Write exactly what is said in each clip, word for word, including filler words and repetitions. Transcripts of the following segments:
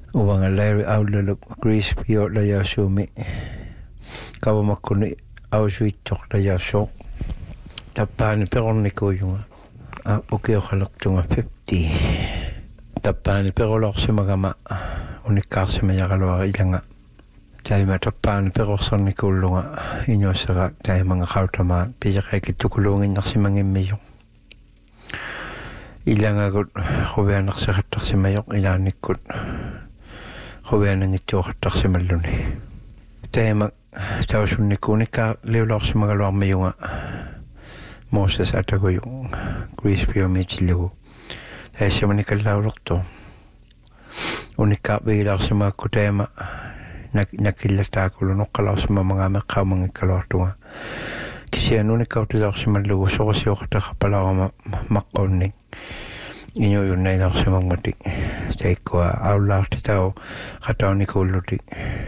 Uwanga Larry Auluk Greece Pio la Yasumi Kawamakuni Auschwitz Tok la Yasok Tapani Peroniko Yunga Ukio Halaktunga fifty Tapani Perolok Simagama Unikasima Yagalwa Ilanga Taima Tapani Perosoniko Lunga Inyosara Taimanga Hautama Pijaki Tukulung in Nasimang Mayo Ilanga good Hovenak Sakatasimayok Ilanik good Hovening it to Taksimaluni Taima Tausunikunika Levlox Magalwa Mayunga Moses Atagoyung Greece Pio Michilu Esimanika Laurocto Unika Vilasima Kutema Nakilatakulo Nokalasma Mangama Kamang Kalortua Kisian Unika to Laximalu Sosio Palama Makoni Ino Yunay Laximangmati Takewa Aula Titao Hataniko Luti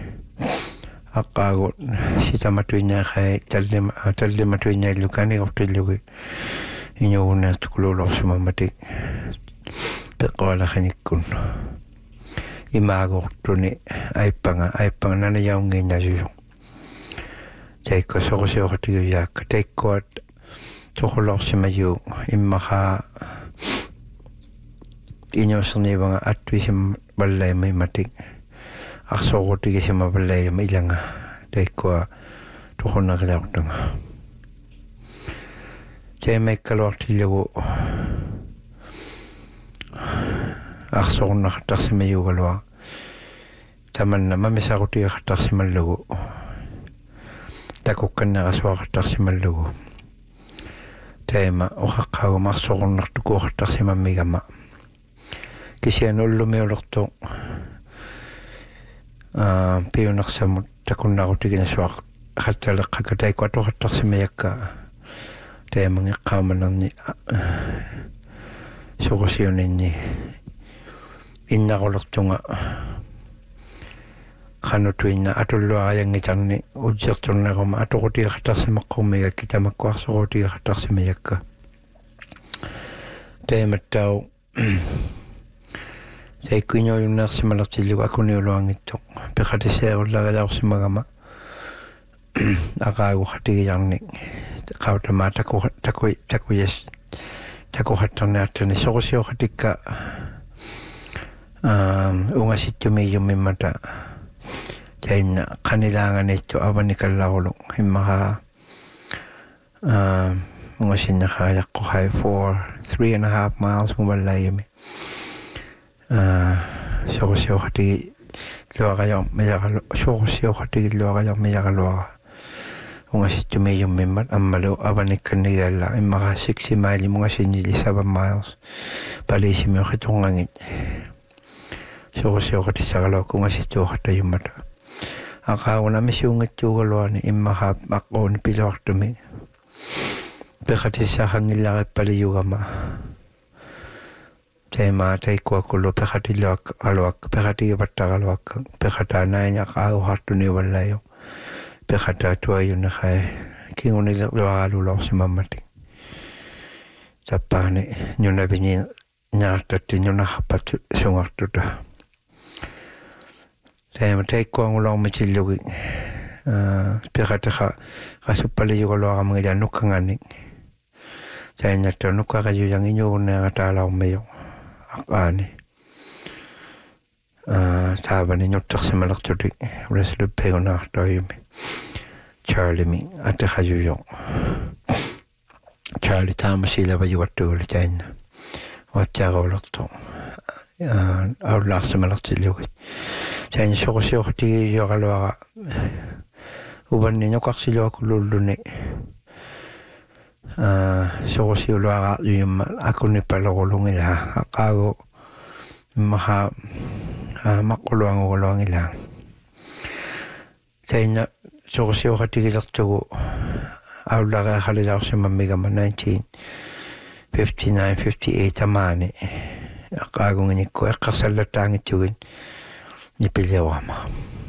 Akago Sitamatuina Hai Talim Talimatuina Lucani of Telugu in your own Tukulo Sumamati Pekola Hanikun Imago Tuni Aipanga Aipanga Young in Nazu Take a social to Yak, take court Tokolosimayu Imaha in your Sunivanga Atwism Balay Matic. Akso to get him a balay milanga, take qua to honor Lautung. Jay make a lot to you. Akso not Tassimayugaloa. Tamana Mamisauti Tassimalu. Takokana as well Tassimalu. Tema Ohakao Maso not to go Tassima Megama. Kisiano Lumeolocto. Pionak samut takunau tigin swak hatala kakatai kwato hatasimeka te mga kamanan ni sokosyonin ni innakolok tunga kanutuin na atulo ayang itan ni ujak tunga kama atokoti hatasimakumega kita makwa sokoti hatasimeka te matau Say Quino Naximal Chiluakuni Langito, Pecatise or Lagasimagama Akago Hati Yannik, the Kautamata Takoyes, Takohatanat and Sosio Hatika Ungasitumi Yumimata Jain Kanilanganit to Avanica Laulo, Himaha Ungasinaha Kohai for three and a half miles from Layami. Sosio Hati Logayo Meyagal Sosio Hati Logayo Meyagaloa Ungasitumi Yumimbat Amalo Avanicaniella in Maha sixty mile Mungasini seven miles Palisimo Hitongangit Sosio Hati Sagalo Kungasito Hatayumata Akawana Missunga Tugaloani in Maha Makon Pilor to me Pecatisa Hangila Paliugama Tema take Quaculo Pecatiloc Aloak Pecati Batagaloak Pecata nine Akao Hartuni Valayo Pecata Tuayunahai King only Loalu Simamati Tapani Nunavini Nata Tinuna Hapat Sungatuta Tema take Quang Michilu Pecata Hasupali Yugoloam Nukangani Jainata Nuka Yangino Nagatala Mayo Akani Tabani Notaximalactori, Reslu Pegona, Doyumi, Charlie me at the Hajuyo Charlie Tamasila by you to retain what Jago Lotto our last Malacili. Jane Sosio Yogaloa Ubanino Coxilo Lulune Sosio Loa Yum Akunipalo Lungila Akago Maha Makoloang Olongila Jane Sosio Hatilato Aulaga Halidasima Megama nineteen fifty nine fifty eight Amani Akago Nico Casalatang Tuin Nipilewama.